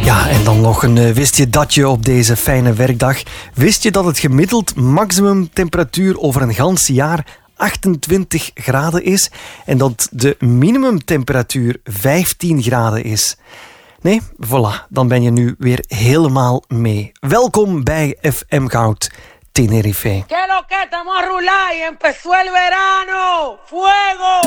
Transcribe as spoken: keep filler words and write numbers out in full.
Ja, en dan nog een uh, wist je datje op deze fijne werkdag. Wist je dat het gemiddeld maximumtemperatuur over een gans jaar achtentwintig graden is en dat de minimumtemperatuur vijftien graden is? Nee, voilà, dan ben je nu weer helemaal mee. Welkom bij F M Goud Tenerife. ¿Qué lo que estamos a rular y empezó el verano? ¡Fuego!